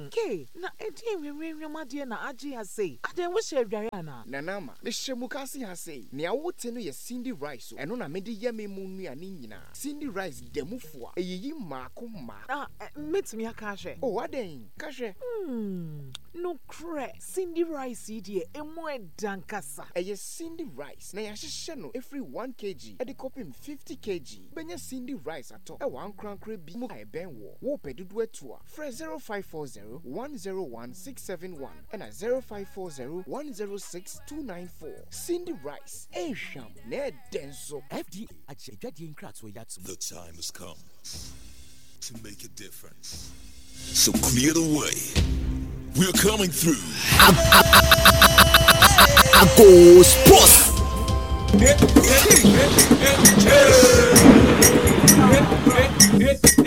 Okay, na edi na aji ha say. Aden wo share dware na. Nanama, me shemukasi ha say. Ne awote no ye Cindy Rice. Eno na me de ye me mu nuane nyina. Cindy Rice demufo a eyiyi maako ma. Metimi aka hwe. Oh, aden, ka hwe. No cre. Cindy Rice idi emu edankasa. Eye Cindy Rice. Na ya hye no every 1 kg. E de kopim 50 kg. Benya Cindy Rice ato. E wan krankra bi mu ka ben wo. Wo pedudu atua. Fresh 0540 101 671 and 0540 106 294. Cindy Rice. Sham ne denso. FDA the time has come to make a difference. So clear the way. We're coming through. I go sports.